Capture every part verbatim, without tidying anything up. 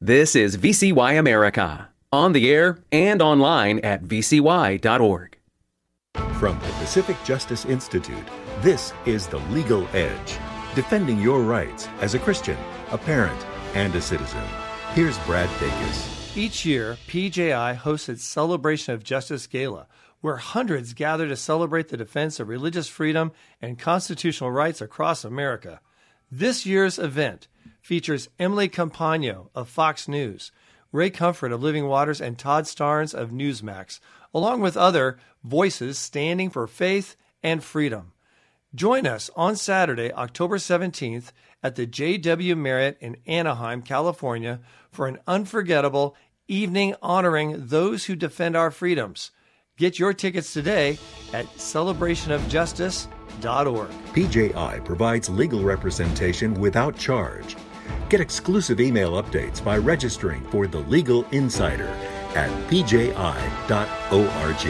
This is V C Y America, on the air and online at v c y dot org. From the Pacific Justice Institute, this is The Legal Edge, defending your rights as a Christian, a parent, and a citizen. Here's Brad Dacus. Each year, P J I hosts its Celebration of Justice Gala, where hundreds gather to celebrate the defense of religious freedom and constitutional rights across America. This year's event features Emily Campagno of Fox News, Ray Comfort of Living Waters, and Todd Starnes of Newsmax, along with other voices standing for faith and freedom. Join us on Saturday, October seventeenth, at the J W Marriott in Anaheim, California, for an unforgettable evening honoring those who defend our freedoms. Get your tickets today at celebration of justice dot org. P J I provides legal representation without charge. Get exclusive email updates by registering for The Legal Insider at p j i dot org.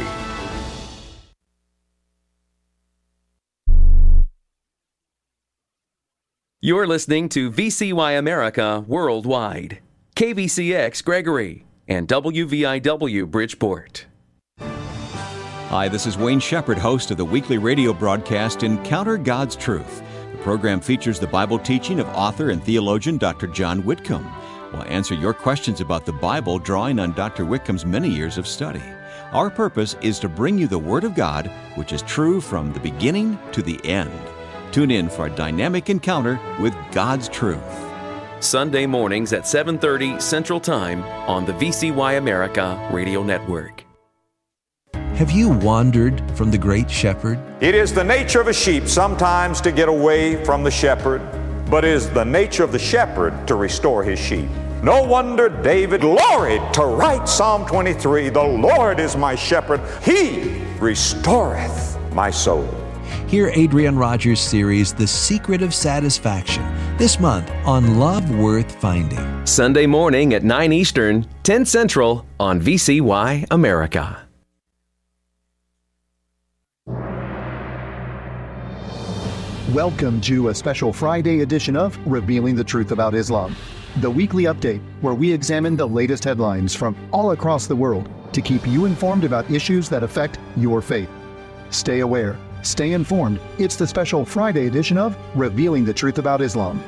You're listening to V C Y America Worldwide, K V C X Gregory, and W V I W Bridgeport. Hi, this is Wayne Shepherd, host of the weekly radio broadcast Encounter God's Truth. The program features the Bible teaching of author and theologian Doctor John Whitcomb. We'll answer your questions about the Bible, drawing on Doctor Whitcomb's many years of study. Our purpose is to bring you the Word of God, which is true from the beginning to the end. Tune in for a dynamic encounter with God's truth. Sunday mornings at seven thirty Central Time on the V C Y America Radio Network. Have you wandered from the great shepherd? It is the nature of a sheep sometimes to get away from the shepherd, but it is the nature of the shepherd to restore his sheep. No wonder David gloried to write Psalm twenty-three, "The Lord is my shepherd, he restoreth my soul." Hear Adrian Rogers' series, The Secret of Satisfaction, this month on Love Worth Finding. Sunday morning at nine Eastern, ten Central on V C Y America. Welcome to a special Friday edition of Revealing the Truth About Islam, the weekly update where we examine the latest headlines from all across the world to keep you informed about issues that affect your faith. Stay aware, stay informed. It's the special Friday edition of Revealing the Truth About Islam.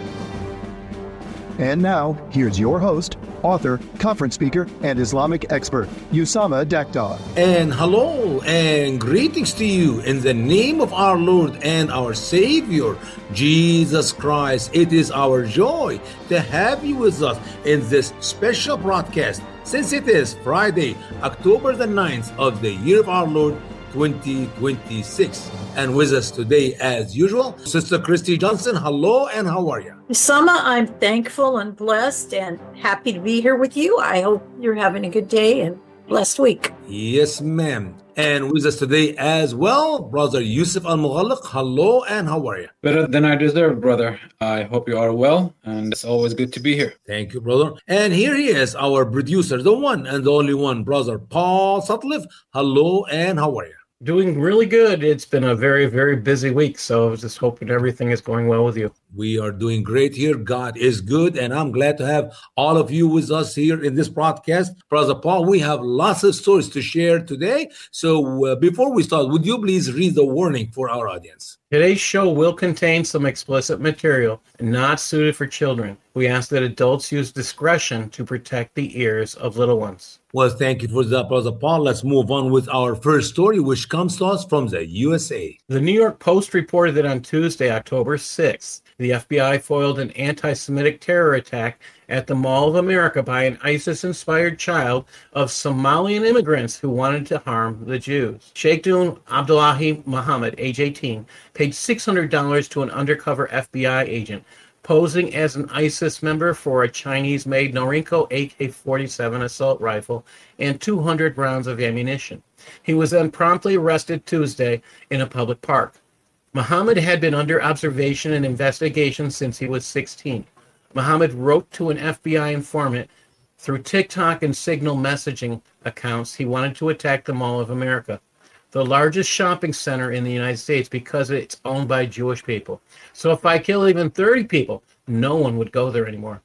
And now, here's your host, author, conference speaker, and Islamic expert, Usama Daktar. And hello and greetings to you in the name of our Lord and our Savior, Jesus Christ. It is our joy to have you with us in this special broadcast, since it is Friday, October the ninth of the year of our Lord, twenty twenty-six. And with us today, as usual, Sister Christy Johnson. Hello, and how are you? Usama, I'm thankful and blessed and happy to be here with you. I hope you're having a good day and blessed week. Yes, ma'am. And with us today as well, Brother Yusuf Al-Mughalliq. Hello, and how are you? Better than I deserve, brother. I hope you are well, and it's always good to be here. Thank you, brother. And here he is, our producer, the one and the only one, Brother Paul Sutcliffe. Hello, and how are you? Doing really good. It's been a very, very busy week, so I was just hoping everything is going well with you. We are doing great here. God is good, and I'm glad to have all of you with us here in this broadcast. Brother Paul, we have lots of stories to share today. So uh, before we start, would you please read the warning for our audience? Today's show will contain some explicit material not suited for children. We ask that adults use discretion to protect the ears of little ones. Well, thank you for that, Brother Paul. Let's move on with our first story, which comes to us from the U S A. The New York Post reported that on Tuesday, October sixth, the F B I foiled an anti-Semitic terror attack at the Mall of America by an ISIS-inspired child of Somalian immigrants who wanted to harm the Jews. Sheikhdun Abdullahi Muhammad, age eighteen, paid six hundred dollars to an undercover F B I agent posing as an ISIS member for a Chinese-made Norinco A K forty-seven assault rifle and two hundred rounds of ammunition. He was then promptly arrested Tuesday in a public park. Muhammad had been under observation and investigation since he was sixteen. Muhammad wrote to an F B I informant through TikTok and Signal messaging accounts he wanted to attack the Mall of America, the largest shopping center in the United States, because it's owned by Jewish people. So if I kill even thirty people, no one would go there anymore.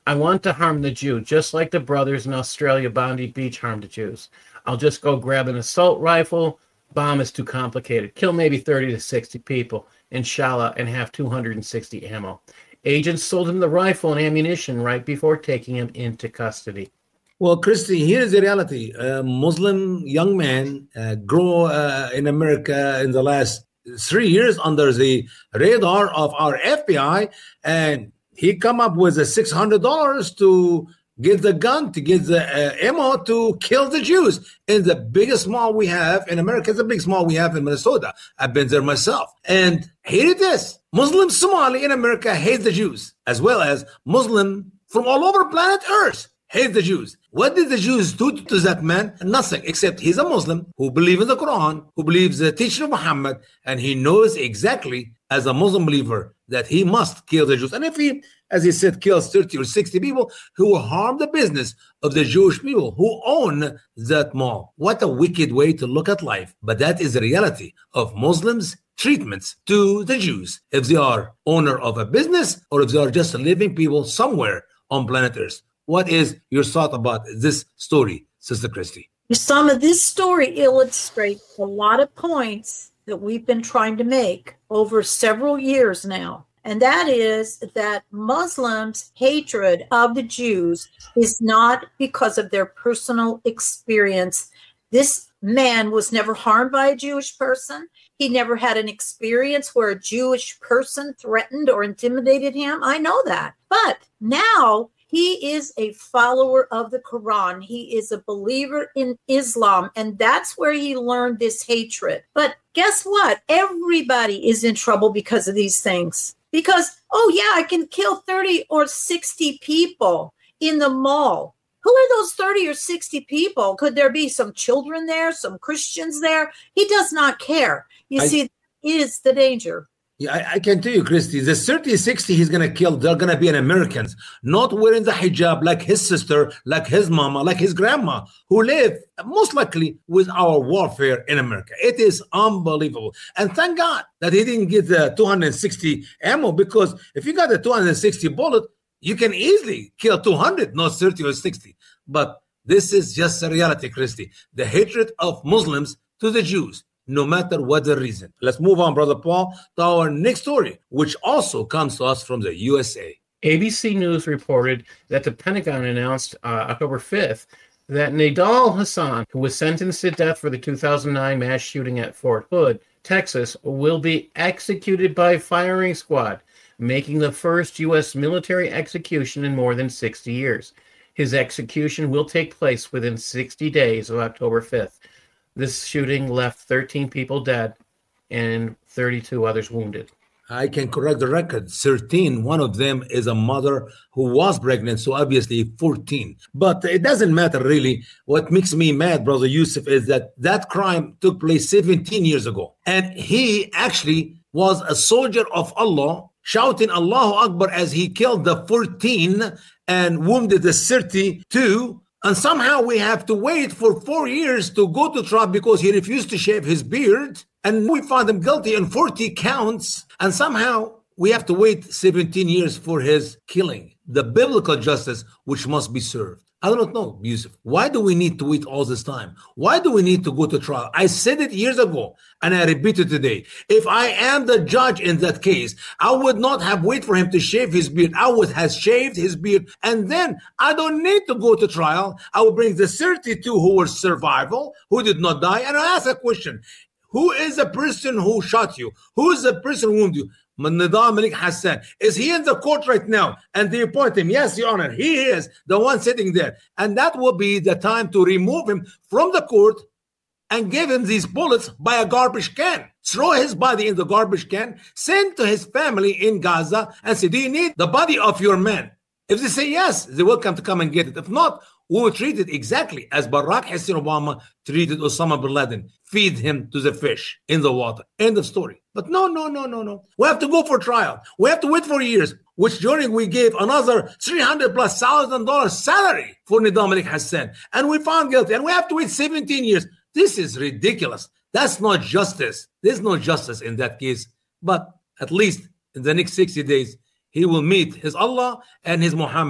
I want to harm the Jew, just like the brothers in Australia, Bondi Beach, harmed the Jews. I'll just go grab an assault rifle. Bomb is too complicated. Kill maybe thirty to sixty people, inshallah, and have two hundred sixty ammo. Agents sold him the rifle and ammunition right before taking him into custody. Well, Christy, here is the reality. A Muslim young man uh, grew uh, in America in the last three years under the radar of our F B I, and he come up with a six hundred dollars to get the gun, to get the uh, ammo to kill the Jews in the biggest mall we have in America. It's the biggest mall we have in Minnesota. I've been there myself. And here it is. Muslim Somali in America hate the Jews, as well as Muslim from all over planet Earth hate the Jews. What did the Jews do to that man? Nothing, except he's a Muslim who believes in the Quran, who believes the teaching of Muhammad, and he knows exactly, as a Muslim believer, that he must kill the Jews. And if he, as he said, kills thirty or sixty people, he will harm the business of the Jewish people who own that mall. What a wicked way to look at life. But that is the reality of Muslims' treatments to the Jews, if they are owner of a business or if they are just living people somewhere on planet Earth. What is your thought about this story, Sister Christy? Some of this story illustrates a lot of points that we've been trying to make over several years now. And that is that Muslims' hatred of the Jews is not because of their personal experience. This man was never harmed by a Jewish person. He never had an experience where a Jewish person threatened or intimidated him. I know that. But now he is a follower of the Quran. He is a believer in Islam, and that's where he learned this hatred. But guess what? Everybody is in trouble because of these things. Because, oh yeah, I can kill thirty or sixty people in the mall. Who are those thirty or sixty people? Could there be some children there, some Christians there? He does not care. You I, see, that is the danger. Yeah, I, I can tell you, Christy, the thirty, sixty he's going to kill, they're going to be an Americans, not wearing the hijab like his sister, like his mama, like his grandma, who live most likely with our warfare in America. It is unbelievable. And thank God that he didn't get the two hundred sixty ammo, because if you got the two hundred sixty bullet, you can easily kill two hundred, not thirty or sixty. But this is just a reality, Christy. The hatred of Muslims to the Jews, no matter what the reason. Let's move on, Brother Paul, to our next story, which also comes to us from the U S A. A B C News reported that the Pentagon announced uh, October fifth that Nidal Hasan, who was sentenced to death for the two thousand nine mass shooting at Fort Hood, Texas, will be executed by firing squad, making the first U S military execution in more than sixty years. His execution will take place within sixty days of October fifth. This shooting left thirteen people dead and thirty-two others wounded. I can correct the record. thirteen. One of them is a mother who was pregnant, so obviously fourteen. But it doesn't matter really. What makes me mad, Brother Yusuf, is that that crime took place seventeen years ago. And he actually was a soldier of Allah, shouting Allahu Akbar as he killed the fourteen and wounded the thirty-two. And somehow we have to wait for four years to go to trial because he refused to shave his beard. And we found him guilty on forty counts. And somehow we have to wait seventeen years for his killing. The biblical justice which must be served. I don't know, Yusuf. Why do we need to wait all this time? Why do we need to go to trial? I said it years ago, and I repeat it today. If I am the judge in that case, I would not have waited for him to shave his beard. I would have shaved his beard, and then I don't need to go to trial. I will bring the thirty-two who were survival, who did not die, and I ask a question. Who is the person who shot you? Who is the person who wounded you? Nidal Malik Hassan. Is he in the court right now? And they appoint him. Yes, Your Honor, he is the one sitting there. And that will be the time to remove him from the court and give him these bullets by a garbage can. Throw his body in the garbage can, send to his family in Gaza and say, do you need the body of your man? If they say yes, they're welcome to come and get it. If not, we will treat it exactly as Barack Hussein Obama treated Osama bin Laden. Feed him to the fish in the water. End of story. But no, no, no, no, no. We have to go for trial. We have to wait for years, which during we gave another three hundred plus thousand dollars salary for Nidal Malik Hassan. And we found guilty. And we have to wait seventeen years. This is ridiculous. That's not justice. There's no justice in that case. But at least in the next sixty days, he will meet his Allah and his Muhammad.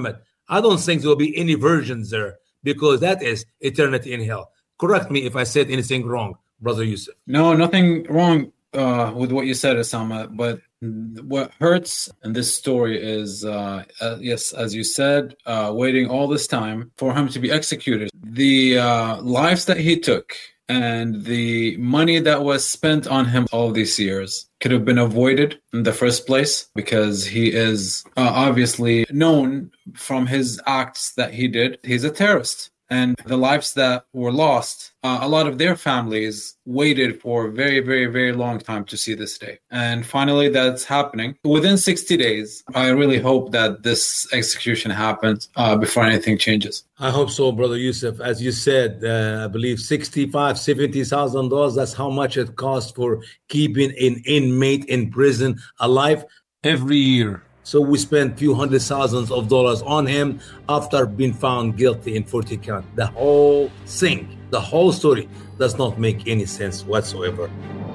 I don't think there will be any virgins there, because that is eternity in hell. Correct me if I said anything wrong, Brother Yusuf. No, nothing wrong uh, with what you said, Osama. But what hurts in this story is, uh, uh, yes, as you said, uh, waiting all this time for him to be executed. The uh, lives that he took and the money that was spent on him all these years could have been avoided in the first place, because he is uh, obviously known from his acts that he did. He's a terrorist. And the lives that were lost, uh, a lot of their families waited for a very, very, very long time to see this day. And finally, that's happening. Within sixty days, I really hope that this execution happens uh, before anything changes. I hope so, Brother Yusuf. As you said, uh, I believe sixty-five thousand dollars, seventy thousand dollars, that's how much it costs for keeping an inmate in prison alive every year. So we spent a few hundred thousands of dollars on him after being found guilty in forty count. The whole thing, the whole story does not make any sense whatsoever.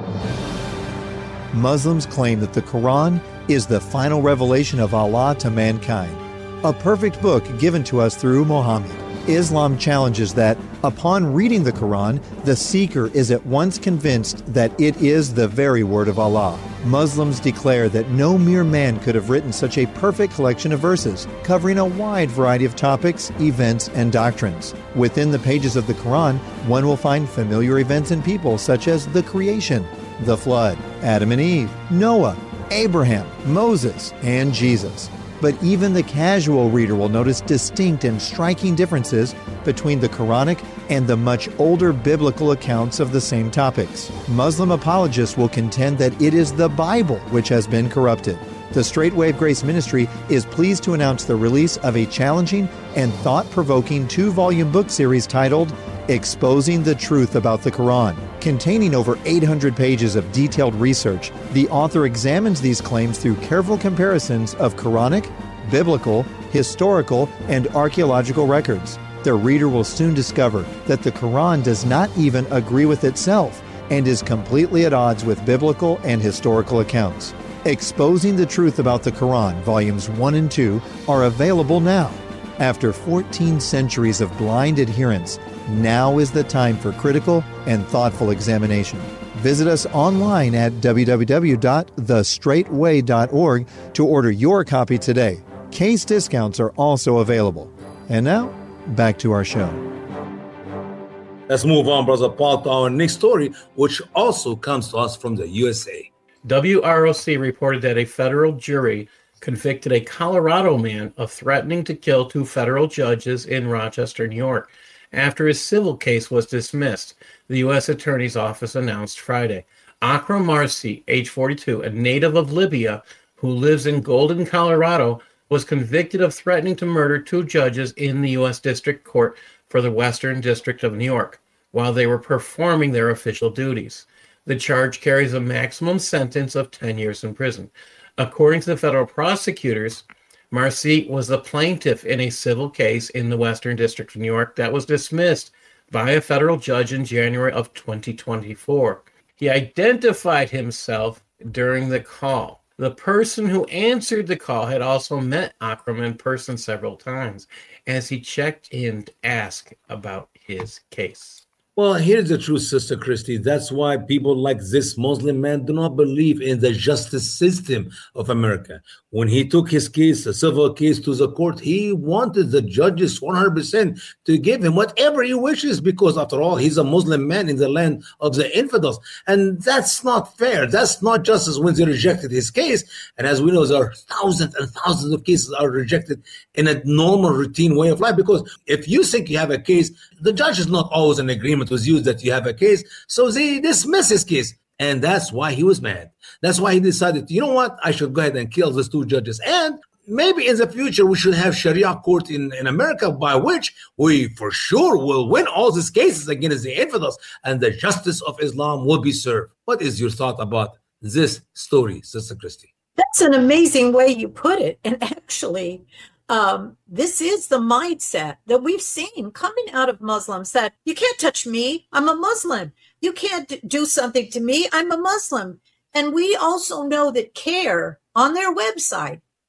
Muslims claim that the Quran is the final revelation of Allah to mankind, a perfect book given to us through Muhammad. Islam challenges that, upon reading the Quran, the seeker is at once convinced that it is the very word of Allah. Muslims declare that no mere man could have written such a perfect collection of verses, covering a wide variety of topics, events, and doctrines. Within the pages of the Quran, one will find familiar events and people such as the creation, the flood, Adam and Eve, Noah, Abraham, Moses, and Jesus. But even the casual reader will notice distinct and striking differences between the Quranic and the much older biblical accounts of the same topics. Muslim apologists will contend that it is the Bible which has been corrupted. The Straight Wave Grace Ministry is pleased to announce the release of a challenging and thought-provoking two-volume book series titled Exposing the Truth About the Quran. Containing over eight hundred pages of detailed research, the author examines these claims through careful comparisons of Quranic, biblical, historical, and archaeological records. The reader will soon discover that the Quran does not even agree with itself and is completely at odds with biblical and historical accounts. Exposing the Truth About the Quran, Volumes one and two, are available now. After fourteen centuries of blind adherence, now is the time for critical and thoughtful examination. Visit us online at w w w dot the straight way dot org to order your copy today. Case discounts are also available. And now, back to our show. Let's move on, Brother Paul, to our next story, which also comes to us from the U S A. W R O C reported that a federal jury convicted a Colorado man of threatening to kill two federal judges in Rochester, New York, after his civil case was dismissed, the U S Attorney's Office announced Friday. Akram Marcy, age forty-two, a native of Libya who lives in Golden, Colorado, was convicted of threatening to murder two judges in the U S District Court for the Western District of New York while they were performing their official duties. The charge carries a maximum sentence of ten years in prison. According to the federal prosecutors, Marcy was the plaintiff in a civil case in the Western District of New York that was dismissed by a federal judge in January of twenty twenty-four. He identified himself during the call. The person who answered the call had also met Akram in person several times as he checked in to ask about his case. Well, here's the truth, Sister Christy. That's why people like this Muslim man do not believe in the justice system of America. When he took his case, a civil case, to the court, he wanted the judges one hundred percent to give him whatever he wishes, because after all, he's a Muslim man in the land of the infidels. And that's not fair. That's not justice when they rejected his case. And as we know, there are thousands and thousands of cases are rejected in a normal routine way of life, because if you think you have a case, the judge is not always in agreement with you that you have a case, so they dismiss his case. And that's why he was mad. That's why he decided, you know what, I should go ahead and kill these two judges. And maybe in the future we should have Sharia court in, in America, by which we for sure will win all these cases against the infidels and the justice of Islam will be served. What is your thought about this story, Sister Christy? That's an amazing way you put it. And actually, Um, this is the mindset that we've seen coming out of Muslims, that you can't touch me, I'm a Muslim. You can't do something to me, I'm a Muslim. And we also know that CAIR on their website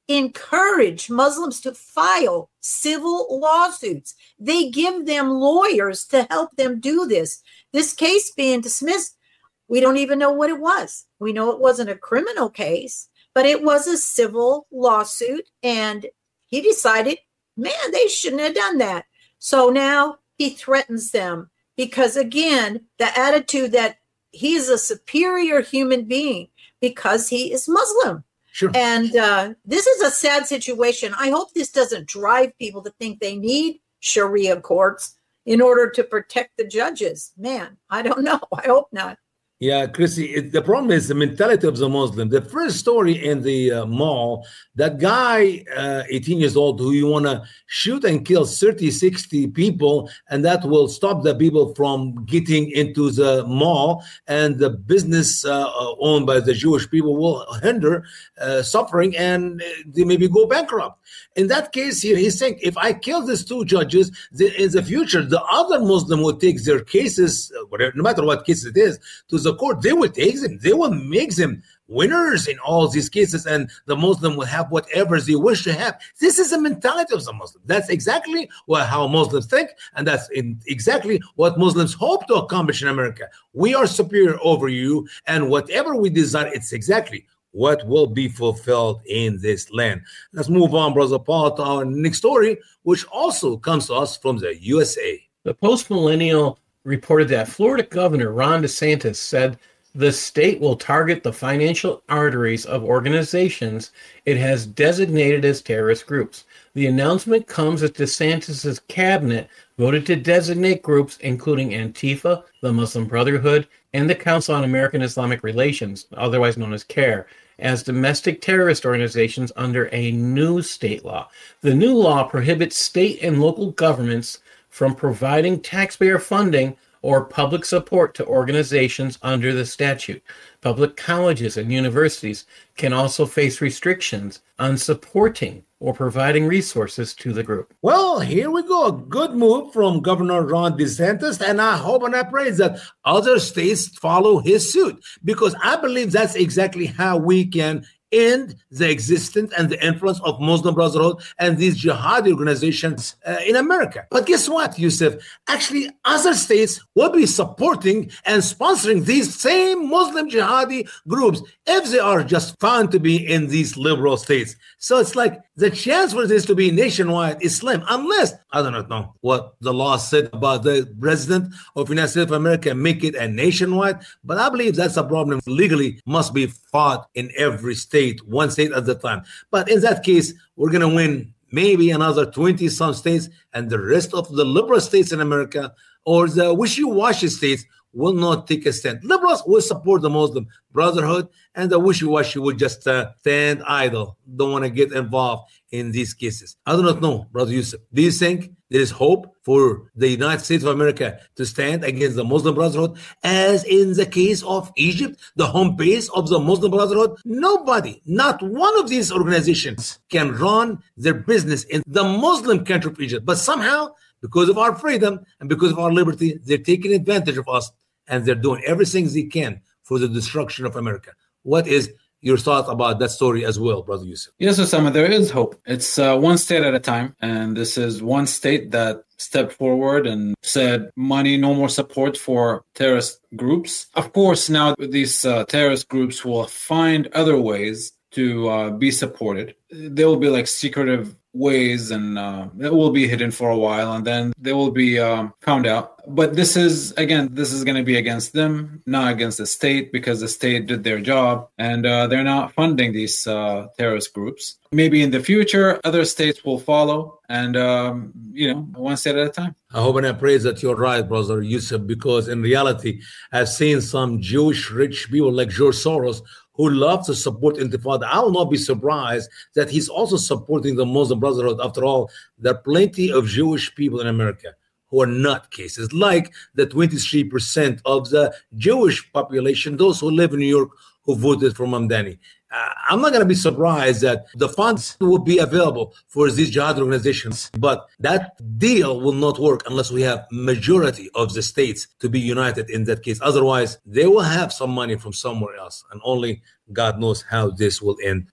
encourage Muslims to file civil lawsuits. They give them lawyers to help them do this. This case being dismissed, we don't even know what it was. We know it wasn't a criminal case, but it was a civil lawsuit. And he decided, man, they shouldn't have done that. So now he threatens them because, again, the attitude that he is a superior human being because he is Muslim. Sure. And uh, this is a sad situation. I hope this doesn't drive people to think they need Sharia courts in order to protect the judges. Man, I don't know. I hope not. Yeah, Chrissy, it, the problem is the mentality of the Muslim. The first story in the uh, mall, that guy, uh, eighteen years old, who you want to shoot and kill thirty, sixty people, and that will stop the people from getting into the mall, and the business uh, owned by the Jewish people will hinder uh, suffering, and they maybe go bankrupt. In that case here, he's saying, if I kill these two judges, then in the future, the other Muslim will take their cases, whatever, no matter what case it is, to the court. They will take them. They will make them winners in all these cases, and the Muslim will have whatever they wish to have. This is the mentality of the Muslim. That's exactly what, how Muslims think, and that's in exactly what Muslims hope to accomplish in America. We are superior over you, and whatever we desire, it's exactly what will be fulfilled in this land. Let's move on, Brother Paul, to our next story, which also comes to us from the U S A. The Post-Millennial reported that Florida Governor Ron DeSantis said the state will target the financial arteries of organizations it has designated as terrorist groups. The announcement comes as DeSantis' cabinet voted to designate groups including Antifa, the Muslim Brotherhood, and the Council on American Islamic Relations, otherwise known as CAIR, as domestic terrorist organizations under a new state law. The new law prohibits state and local governments from providing taxpayer funding or public support to organizations under the statute. Public colleges and universities can also face restrictions on supporting or providing resources to the group. Well, here we go. A good move from Governor Ron DeSantis, and I hope and I pray that other states follow his suit, because I believe that's exactly how we can end the existence and the influence of Muslim Brotherhood and these jihadi organizations uh, in America. But guess what, Yusuf? Actually, other states will be supporting and sponsoring these same Muslim jihadi groups if they are just found to be in these liberal states. So it's like the chance for this to be nationwide is slim, unless, I do not know what the law said about the president of the United States of America, make it a nationwide, but I believe that's a problem legally must be fought in every state, one state at a time. But in that case, we're going to win maybe another twenty some states, and the rest of the liberal states in America or the wishy-washy states will not take a stand. Liberals will support the Muslim Brotherhood, and the wishy-washy will just uh, stand idle, don't want to get involved in these cases. I do not know, Brother Yusuf. Do you think there is hope for the United States of America to stand against the Muslim Brotherhood, as in the case of Egypt, the home base of the Muslim Brotherhood? Nobody, not one of these organizations can run their business in the Muslim country of Egypt. But somehow, because of our freedom and because of our liberty, they're taking advantage of us, and they're doing everything they can for the destruction of America. What is your thought about that story as well, Brother Yusuf? Yes, Osama, there is hope. It's uh, one state at a time, and this is one state that stepped forward and said, money, no more support for terrorist groups. Of course, now these uh, terrorist groups will find other ways to uh, be supported. There will be like secretive ways, and uh, it will be hidden for a while, and then they will be um, found out. But this is, again, this is going to be against them, not against the state, because the state did their job, and uh, they're not funding these uh, terrorist groups. Maybe in the future, other states will follow, and, um, you know, one state at a time. I hope and I pray that you're right, Brother Yusuf, because in reality, I've seen some Jewish rich people like George Soros who love to support Intifada. I will not be surprised that he's also supporting the Muslim Brotherhood. After all, there are plenty of Jewish people in America who are nutcases, like the twenty-three percent of the Jewish population, those who live in New York, who voted for Mamdani. Uh, I'm not going to be surprised that the funds will be available for these jihad organizations, but that deal will not work unless we have majority of the states to be united in that case. Otherwise, they will have some money from somewhere else, and only God knows how this will end.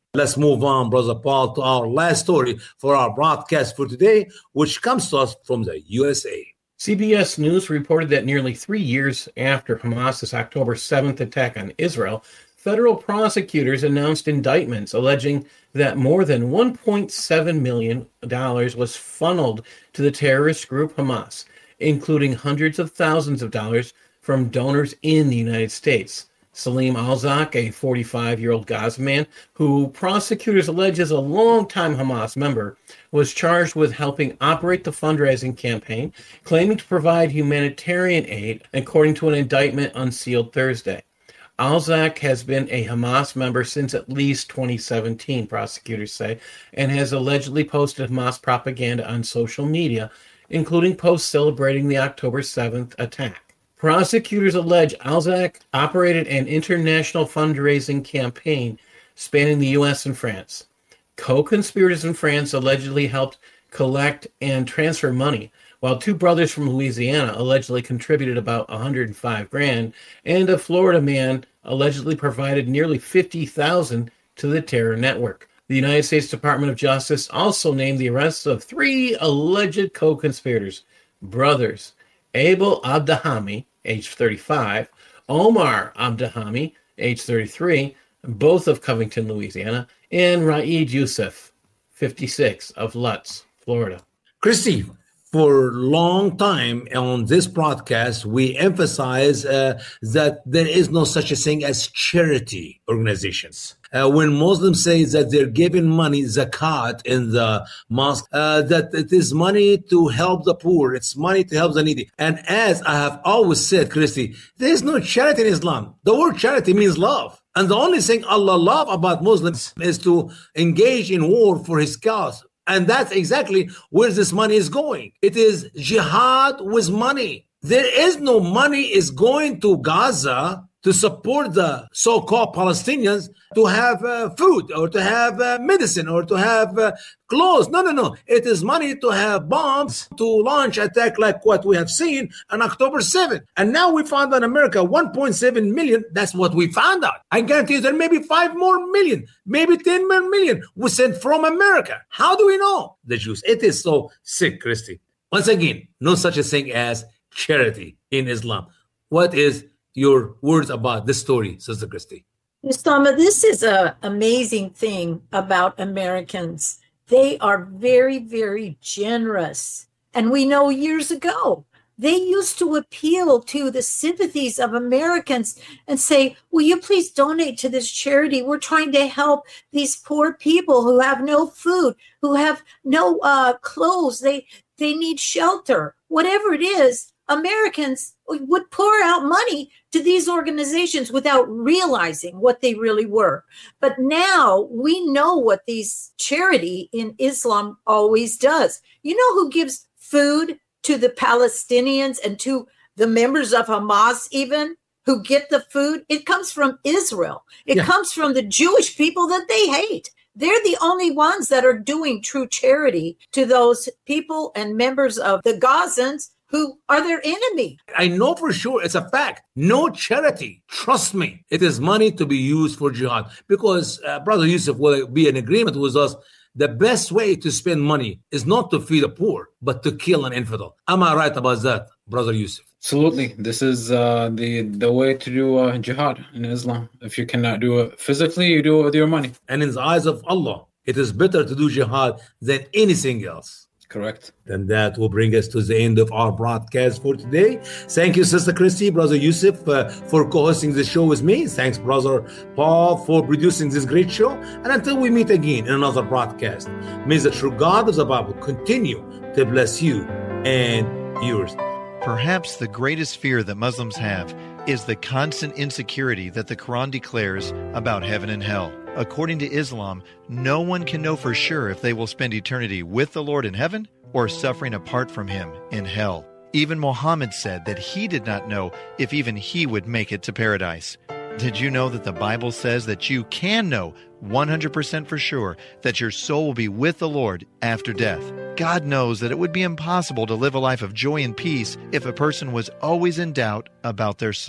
Let's move on, Brother Paul, to our last story for our broadcast for today, which comes to us from the U S A. C B S News reported that nearly three years after Hamas's October seventh attack on Israel, federal prosecutors announced indictments alleging that more than one point seven million dollars was funneled to the terrorist group Hamas, including hundreds of thousands of dollars from donors in the United States. Salim Alzak, a forty-five-year-old Gaza man who prosecutors allege is a longtime Hamas member, was charged with helping operate the fundraising campaign, claiming to provide humanitarian aid, according to an indictment unsealed Thursday. Alzak has been a Hamas member since at least twenty seventeen, prosecutors say, and has allegedly posted Hamas propaganda on social media, including posts celebrating the October seventh attack. Prosecutors allege Alzak operated an international fundraising campaign spanning the U S and France. Co-conspirators in France allegedly helped collect and transfer money, while two brothers from Louisiana allegedly contributed about one hundred five grand, and a Florida man allegedly provided nearly fifty thousand to the terror network. The United States Department of Justice also named the arrests of three alleged co-conspirators, brothers Abel Abdahami, age thirty-five, Omar Abdahami, age thirty-three, both of Covington, Louisiana, and Raed Youssef, fifty-six, of Lutz, Florida. Christy, for a long time on this broadcast, we emphasize uh, that there is no such a thing as charity organizations. Uh, when Muslims say that they're giving money, zakat, in the mosque, uh, that it is money to help the poor, it's money to help the needy. And as I have always said, Christy, there is no charity in Islam. The word charity means love. And the only thing Allah loves about Muslims is to engage in war for his cause. And that's exactly where this money is going. It is jihad with money. There is no money is going to Gaza to support the so-called Palestinians to have uh, food or to have uh, medicine or to have uh, clothes. No, no, no. It is money to have bombs to launch attack like what we have seen on October seventh. And now we found in America one point seven million. That's what we found out. I guarantee you there may be five more million, maybe ten more million was sent from America. How do we know? The Jews. It is so sick, Christy. Once again, no such a thing as charity in Islam. What is your words about this story, Sister Christy? Usama, this is an amazing thing about Americans. They are very, very generous. And we know years ago, they used to appeal to the sympathies of Americans and say, will you please donate to this charity? We're trying to help these poor people who have no food, who have no uh, clothes. They, they need shelter. Whatever it is, Americans would pour out money to these organizations without realizing what they really were. But now we know what these charity in Islam always does. You know who gives food to the Palestinians and to the members of Hamas even who get the food? It comes from Israel. It yeah. comes from the Jewish people that they hate. They're the only ones that are doing true charity to those people and members of the Gazans who are their enemy. I know for sure it's a fact. No charity. Trust me. It is money to be used for jihad. Because uh, Brother Yusuf will be in agreement with us. The best way to spend money is not to feed the poor, but to kill an infidel. Am I right about that, Brother Yusuf? Absolutely. This is uh, the, the way to do uh, jihad in Islam. If you cannot do it physically, you do it with your money. And in the eyes of Allah, it is better to do jihad than anything else. Correct. Then that will bring us to the end of our broadcast for today. Thank you, Sister Christy, Brother Yusuf, uh, for co-hosting the show with me. Thanks, Brother Paul, for producing this great show. And until we meet again in another broadcast, may the true God of the Bible continue to bless you and yours. Perhaps the greatest fear that Muslims have is the constant insecurity that the Quran declares about heaven and hell. According to Islam, no one can know for sure if they will spend eternity with the Lord in heaven or suffering apart from him in hell. Even Muhammad said that he did not know if even he would make it to paradise. Did you know that the Bible says that you can know one hundred percent for sure that your soul will be with the Lord after death? God knows that it would be impossible to live a life of joy and peace if a person was always in doubt about their soul.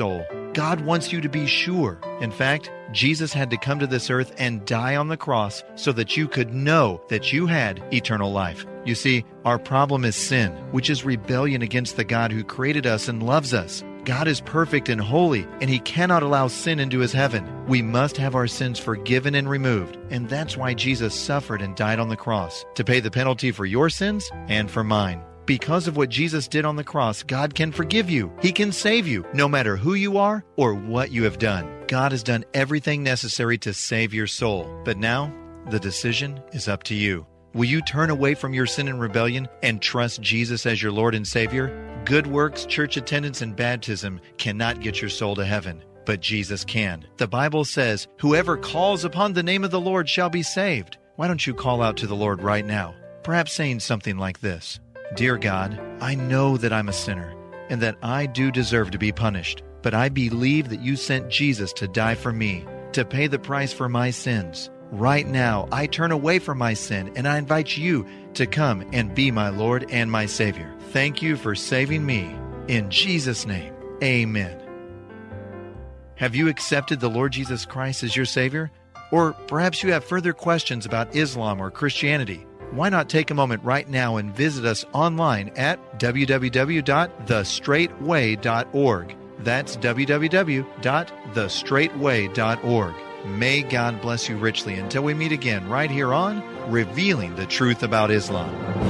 God wants you to be sure. In fact, Jesus had to come to this earth and die on the cross so that you could know that you had eternal life. You see, our problem is sin, which is rebellion against the God who created us and loves us. God is perfect and holy, and He cannot allow sin into His heaven. We must have our sins forgiven and removed, and that's why Jesus suffered and died on the cross, to pay the penalty for your sins and for mine. Because of what Jesus did on the cross, God can forgive you. He can save you, no matter who you are or what you have done. God has done everything necessary to save your soul. But now, the decision is up to you. Will you turn away from your sin and rebellion and trust Jesus as your Lord and Savior? Good works, church attendance, and baptism cannot get your soul to heaven, but Jesus can. The Bible says, "Whoever calls upon the name of the Lord shall be saved." Why don't you call out to the Lord right now? Perhaps saying something like this: "Dear God, I know that I'm a sinner and that I do deserve to be punished, but I believe that you sent Jesus to die for me, to pay the price for my sins. Right now, I turn away from my sin and I invite you to come and be my Lord and my Savior. Thank you for saving me. In Jesus' name, amen." Have you accepted the Lord Jesus Christ as your Savior? Or perhaps you have further questions about Islam or Christianity. Why not take a moment right now and visit us online at w w w dot the straight way dot org. That's w w w dot the straight way dot org. May God bless you richly until we meet again right here on Revealing the Truth About Islam.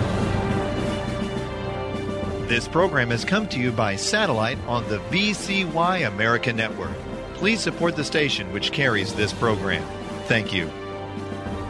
This program has come to you by satellite on the V C Y America Network. Please support the station which carries this program. Thank you.